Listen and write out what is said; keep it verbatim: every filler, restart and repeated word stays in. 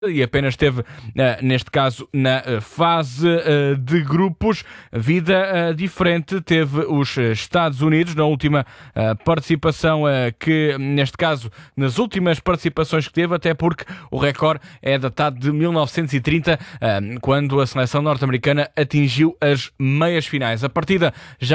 e apenas teve, neste caso, na fase de grupos, vida diferente. Teve os Estados Unidos na última participação, que, neste caso, nas últimas participações que teve, até porque o recorde é datado de mil novecentos e trinta, quando a seleção norte-americana atingiu as meias finais. A partida já